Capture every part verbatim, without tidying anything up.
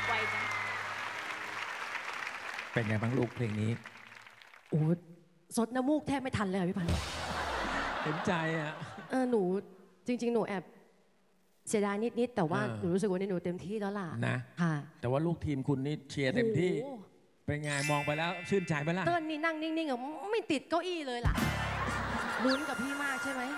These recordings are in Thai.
ไวจังเป็นไงบ้างลูกเพลงนี้โอ้ซดน้ำมูกแทบไม่ทันเลยพี่พันธุ์เห็นใจอ่ะเออหนูจริงๆหนูแอบเสียดายนิดๆแต่ว่าหนูรู้สึกว่าหนูเต็มที่แล้วล่ะนะค่ะแต่ว่าลูกทีมคุณนี่เชียร์เต็มที่เป็นไงมองไปแล้วชื่นใจไหมล่ะเติ้ลนี่นั่งนิ่งๆอ่ะไม่ติดเก้าอี้เลยล่ะลุ้นกับพี่มากใช่ไหม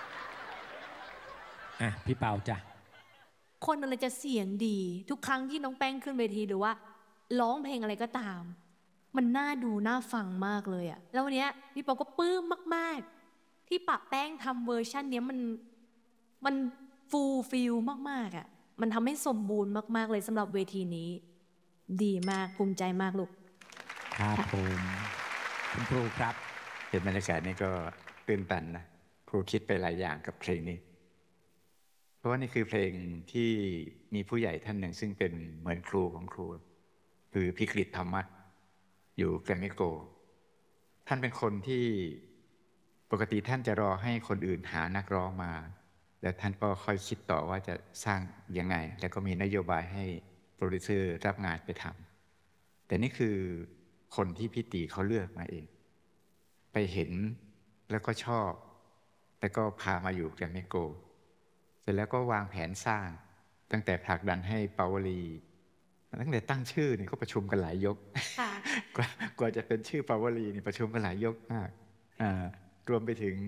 อ่ะพี่เปาจ้ะคนอะไรจะเสียงดีทุกครั้งที่น้องแป้งขึ้นเวทีหรือว่าร้องเพลงอะไรก็ตามมันน่าดูน่าฟังมากเลยอะแล้ววันนี้พี่เปาก็ปลื้มมากๆที่ปะแป้งทำเวอร์ชันนี้มันมันฟูลฟิลมากๆอะมันทำให้สมบูรณ์มากๆเลยสำหรับเวทีนี้ดีมากภูมิใจมากลูกครับผมคุณครูครับเห็นบรรยากาศนี้ก็ตื่นตันนะครูคิดไปหลายอย่างกับเพลงนี้เพราะว่านี่คือเพลงที่มีผู้ใหญ่ท่านหนึ่งซึ่งเป็นเหมือนครูของครูคือพี่กฤษธรรมะอยู่แกรมมี่โกลด์ท่านเป็นคนที่ปกติท่านจะรอให้คนอื่นหานักร้องมาแล้วท่านก็ค่อยคิดต่อว่าจะสร้างยังไงแล้วก็มีนโยบายให้โปรดิวเซอร์รับงานไปทำแต่นี่คือคนที่พี่ตีเขาเลือกมาเองไปเห็นแล้วก็ชอบแล้วก็พามาอยู่แกรมมี่โกลด์เสร็จแล้วก็วางแผนสร้างตั้งแต่ผลักดันให้ปาวลีตั้งแต่ตั้งชื่อนี่ก็ประชุมกันหลายยกกว่ากว่าจะเป็นชื่อปาวลีนี่ประชุมกันหลายยกมากรวมไปถึง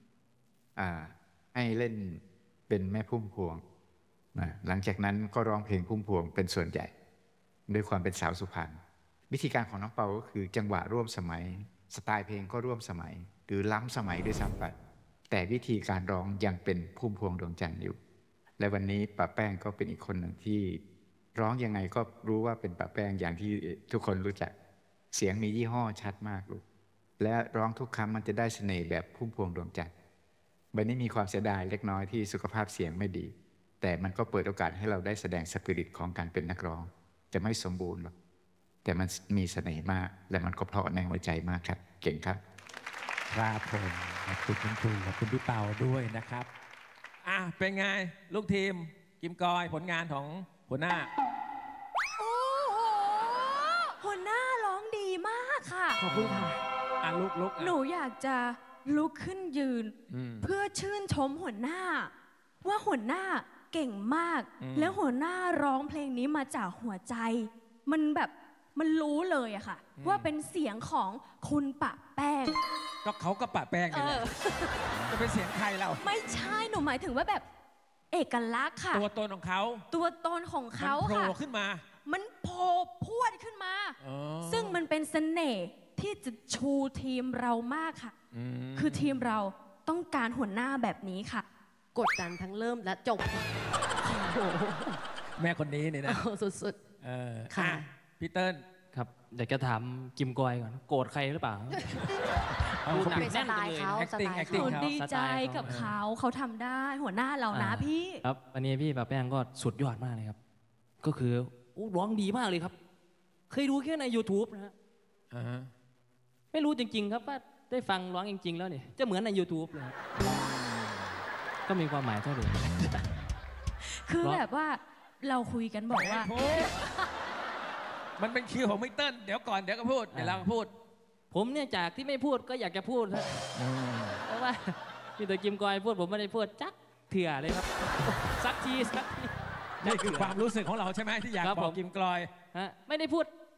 ให้เล่นเป็นแม่พุ่มพวงหลังจากนั้นก็ร้องเพลงพุ่มพวงเป็นส่วนใหญ่ด้วยความเป็นสาวสุพรรณวิธีการของน้องเปาก็คือจังหวะร่วมสมัยสไตล์เพลงก็ร่วมสมัยหรือล้ำสมัยด้วยซ้ำไปแต่วิธีการร้องยังเป็นพุ่มพวงดวงจันทร์อยู่และวันนี้ป้าแป้งก็เป็นอีกคนหนึ่งที่ร้องยังไงก็รู้ว่าเป็นป้าแป้งอย่างที่ทุกคนรู้จักเสียงมียี่ห้อชัดมากลูกและร้องทุกคำมันจะได้เสน่ห์แบบพุ่มพวงดวงจันทร์วันนี้มีความเสียดายเล็กน้อยที่สุขภาพเสียงไม่ดีแต่มันก็เปิดโอกาสให้เราได้แสดงสปิริตของการเป็นนักร้องจะไม่สมบูรณ์หรอกแต่มันมีเสน่ห์มากและมันก็เพราะในหัวใจมากครับเก่งครับครับผมขอบคุณคุณครูขอบคุณพี่เปาด้วยนะครับอ่ะเป็นไงลูกทีมกิมกอยผลงานของหัวหน้าโอ้โหหัวหน้าร้องดีมากค่ะขอบคุณค่ะอ่ะลุกลุกหนูอยากจะลุกขึ้นยืนเพื่อชื่นชมหัวหน้าว่าหัวหน้าเก่งมากแล้วหัวหน้าร้องเพลงนี้มาจากหัวใจมันแบบมันรู้เลยอะค่ะว่าเป็นเสียงของคุณปะแป้งก็เขาก็ปะแป้งอยู่แล้วจะเป็นเสียงใครเราไม่ใช่หนูหมายถึงว่าแบบเอกลักษณ์ค่ะตัวตนของเขาตัวตนของเขาค่ะมันโผล่ขึ้นมามันโผล่พรวดขึ้นมาซึ่งมันเป็นเสน่ห์ที่จะชูทีมเรามากค่ะคือทีมเราต้องการหัวหน้าแบบนี้ค่ะกดดันทั้งเริ่มและจบแม่คนนี้นี่นะสุดๆค่ะพี่เติ้ลครับอยากจะถามกิมกอยก่อนโกรธใครหรือเปล่าพูดเป็นสไตล์เขาสไตล์เขาดีใจกับเขาเขาทำได้หัวหน้าเรานะพี่ครับวันนี้พี่ปะแป้งก็สุดยอดมากเลยครับก็คือร้องดีมากเลยครับเคยดูแค่ใน ยูทูบ นะฮะไม่รู้จริงๆครับว่าได้ฟังร้องจริงๆแล้วเนี่ยจะเหมือนใน ยูทูบ เลยก็มีความหมายเท่าเดิมคือแบบว่าเราคุยกันบอกว่ามันเป็นคิวของมิเติ้ลเดี๋ยวก่อนเดี๋ยวก็พูดเดี๋ยวเราพูดผมเนี่ยจากที่ไม่พูดก็อยากจะพูดครับเพราะว่ามีแต่กิมกอยพูดผมไม่ได้พูดจักเถื่อเลยครับสักทีสักทีนี่คือความรู้สึกของเราใช่ไหมที่อยากบอกกิมกอยฮะไม่ได้พูด